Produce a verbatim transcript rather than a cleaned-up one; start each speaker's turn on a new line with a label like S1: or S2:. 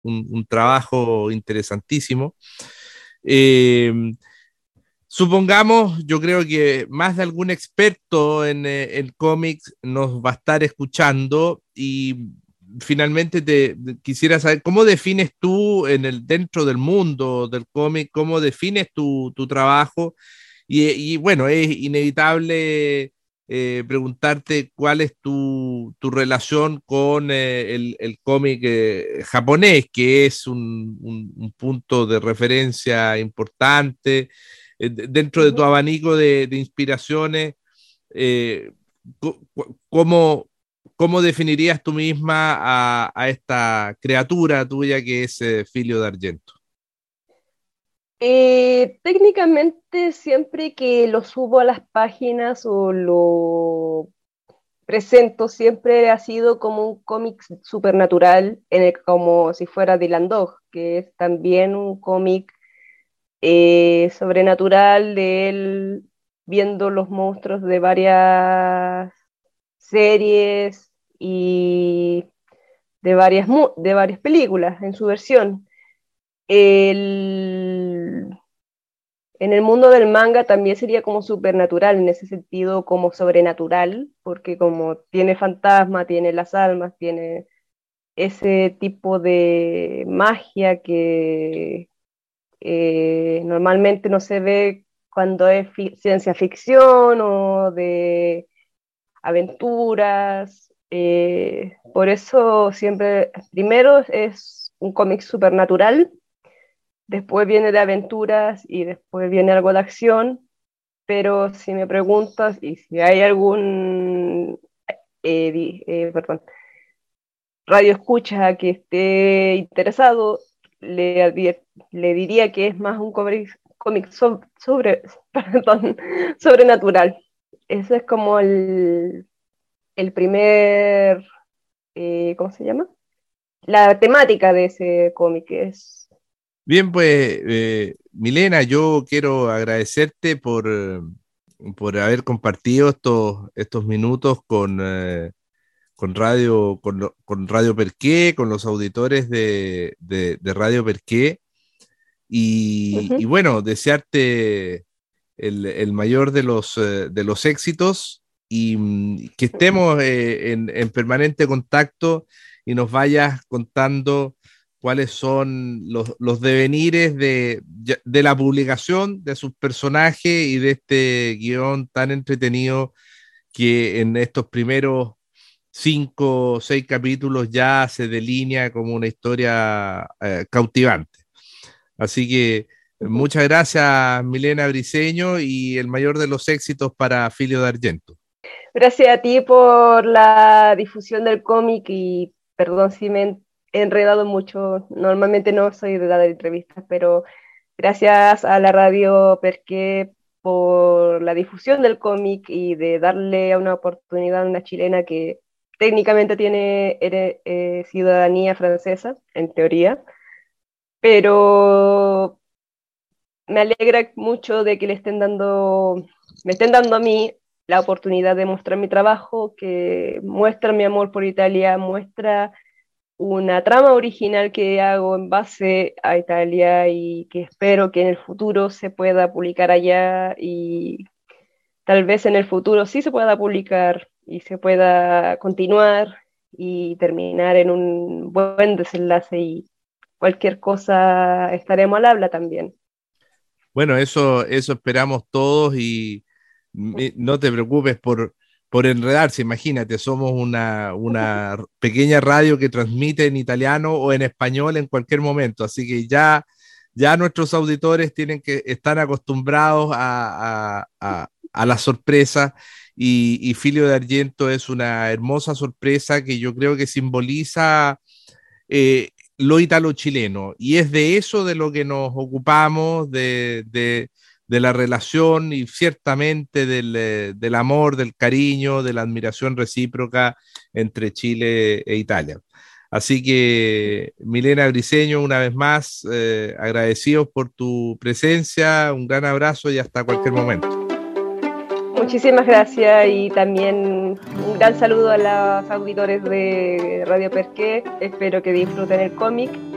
S1: un, un trabajo interesantísimo. Eh, Supongamos, yo creo que más de algún experto en, eh, en cómics nos va a estar escuchando y finalmente te quisiera saber cómo defines tú en el, dentro del mundo del cómic, cómo defines tu, tu trabajo y, y bueno, es inevitable eh, preguntarte cuál es tu, tu relación con eh, el, el cómic eh, japonés, que es un, un, un punto de referencia importante eh, dentro de tu
S2: Ujú.
S1: abanico de, de inspiraciones. eh, ¿cómo, ¿Cómo definirías tú misma a, a esta criatura tuya que es eh, Filio de Argento?
S2: Eh, técnicamente, siempre que lo subo a las páginas o lo presento, siempre ha sido como un cómic supernatural, en el, como si fuera Dylan Dog, que es también un cómic eh, sobrenatural de él viendo los monstruos de varias series y de varias, mu- de varias películas en su versión. El, en el mundo del manga también sería como supernatural, en ese sentido como sobrenatural, porque como tiene fantasma, tiene las almas, tiene ese tipo de magia que eh, normalmente no se ve cuando es fi- ciencia ficción o de aventuras. Eh, por eso siempre, primero es un cómic supernatural, después viene de aventuras y después viene algo de acción. Pero si me preguntas y si hay algún eh, di- eh, perdón, radio escucha que esté interesado, le, advier- le diría que es más un cómic, cómic so- sobre, perdón, sobrenatural. Ese es como el, el primer, eh, ¿cómo se llama? La temática de ese cómic es...
S1: Bien, pues, eh, Milena, yo quiero agradecerte por, eh, por haber compartido estos, estos minutos con, eh, con Radio, con, lo- con Radio Perqué, con los auditores de, de, de Radio Perqué. Y, y
S2: Ujú.
S1: bueno, desearte el, el mayor de los, eh, de los éxitos y mm, que estemos eh, en, en permanente contacto y nos vayas contando cuáles son los, los devenires de, ya- de la publicación de sus personajes y de este guión tan entretenido que en estos primeros cinco o seis capítulos ya se delinea como una historia eh, cautivante. Así que eh,
S2: Ujú.
S1: muchas gracias, Milena Briceño, y el mayor de los éxitos para Filio de Argento.
S2: Gracias a ti por la difusión del cómic y perdón si me he enredado mucho. Normalmente no soy de dar entrevistas, pero gracias a la radio Perqué por la difusión del cómic y de darle una oportunidad a una chilena que técnicamente tiene ere- eh, ciudadanía francesa, en teoría, pero me alegra mucho de que le estén dando, me estén dando a mí la oportunidad de mostrar mi trabajo, que muestra mi amor por Italia, muestra una trama original que hago en base a Italia y que espero que en el futuro se pueda publicar allá y tal vez en el futuro sí se pueda publicar y se pueda continuar y terminar en un buen desenlace y cualquier cosa estaremos al habla también.
S1: Bueno, eso, eso esperamos todos y mi- no te preocupes por, por enredarse. Imagínate, somos una, una pequeña radio que transmite en italiano o en español en cualquier momento. Así que ya, ya nuestros auditores tienen que estar acostumbrados a, a, a, a la sorpresa y, y Filio de Argento es una hermosa sorpresa que yo creo que simboliza eh, lo italo-chileno. Y es de eso de lo que nos ocupamos, de, de, de la relación y ciertamente del, eh, del, amor, del cariño, de la admiración recíproca entre Chile e Italia. Así que, Milena Briceño, una vez más, eh, agradecidos por tu presencia, un gran abrazo y hasta cualquier momento.
S2: Muchísimas gracias y también un gran saludo a los auditores de Radio Perqué. Espero que disfruten el cómic